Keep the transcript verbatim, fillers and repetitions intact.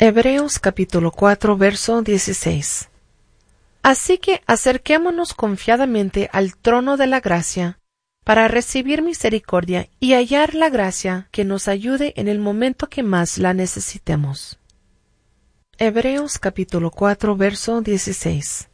Hebreos capítulo cuatro, verso dieciséis. Así que acerquémonos confiadamente al trono de la gracia, para recibir misericordia y hallar la gracia que nos ayude en el momento que más la necesitemos. Hebreos capítulo cuatro, verso dieciséis.